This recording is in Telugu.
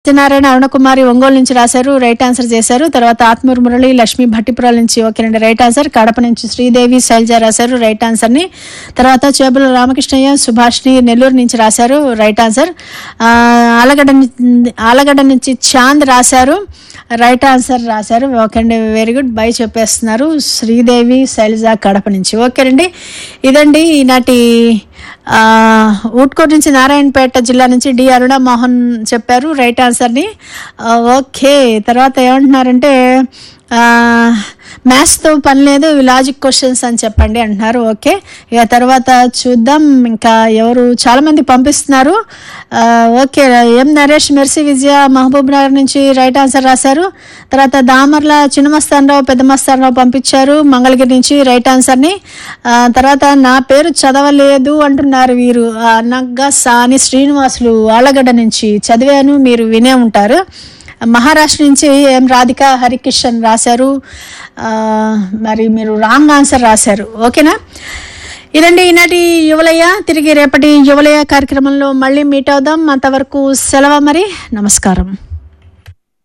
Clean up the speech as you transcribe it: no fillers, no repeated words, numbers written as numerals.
సత్యనారాయణ అరుణకుమారి ఒంగోలు నుంచి రాశారు, రైట్ ఆన్సర్ చేశారు. తర్వాత ఆత్మూరు మురళి లక్ష్మి భట్టిపురాల నుంచి ఓకేనండి రైట్ ఆన్సర్. కడప నుంచి శ్రీదేవి శైలజ రాశారు రైట్ ఆన్సర్ ని. తర్వాత చేబుల రామకృష్ణయ్య సుభాష్ని నెల్లూరు నుంచి రాశారు రైట్ ఆన్సర్. ఆలగడ్డ నుంచి చాంద్ రాశారు రైట్ ఆన్సర్ రాశారు. ఓకే అండి, వెరీ గుడ్, బై చెప్పేస్తున్నారు శ్రీదేవి శైలజ కడప నుంచి. ఓకేనండి, ఇదండి ఈనాటి ఊట్కోట్ నుంచి నారాయణపేట జిల్లా నుంచి డి అరుణ మోహన్ చెప్పారు రైట్ ఆన్సర్ని. ఓకే, తర్వాత ఏమంటున్నారంటే మ్యాథ్స్తో పని లేదు, లాజిక్ క్వశ్చన్స్ అని చెప్పండి అంటున్నారు. ఓకే, ఇక తర్వాత చూద్దాం ఇంకా ఎవరు చాలా మంది పంపిస్తున్నారు. ఓకే, ఎం నరేష్ మెర్సీ విజయ మహబూబ్ నగర్ నుంచి రైట్ ఆన్సర్ రాశారు. తర్వాత దామర్ల చిన్నమస్తానరావు పెద్దమస్తానరావు పంపించారు మంగళగిరి నుంచి రైట్ ఆన్సర్ని. తర్వాత నా పేరు చదవలేదు అంటున్నారు వీరు నగ్గ సాని శ్రీనివాసులు ఆళ్ళగడ్డ నుంచి. చదివాను, మీరు వినే ఉంటారు. మహారాష్ట్ర నుంచి ఎం రాధిక హరికిషన్ రాశారు, మరి మీరు రాంగ్ ఆన్సర్ రాశారు. ఓకేనా, ఇదండి ఈనాటి యువలయ. తిరిగి రేపటి యువలయ కార్యక్రమంలో మళ్ళీ మీట్ అవుదాం. అంతవరకు సెలవు, మరి నమస్కారం.